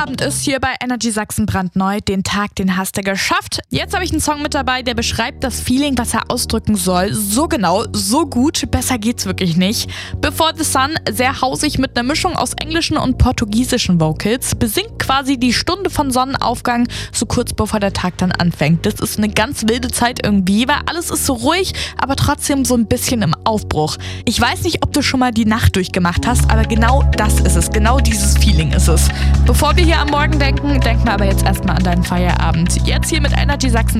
Feierabend ist hier bei Energy Sachsen brandneu. Den Tag, den hast du geschafft. Jetzt habe ich einen Song mit dabei, der beschreibt das Feeling, was er ausdrücken soll. So genau, so gut, besser geht's wirklich nicht. Before the Sun, sehr hausig mit einer Mischung aus englischen und portugiesischen Vocals, besingt quasi die Stunde von Sonnenaufgang, so kurz bevor der Tag dann anfängt. Das ist eine ganz wilde Zeit irgendwie, weil alles ist so ruhig, aber trotzdem so ein bisschen im Aufbruch. Ich weiß nicht, ob du schon mal die Nacht durchgemacht hast, aber genau das ist es, genau dieses Feeling ist es. Bevor wir hier am Morgen denken, denk mal aber jetzt erstmal an deinen Feierabend. Jetzt hier mit Energy Sachsen.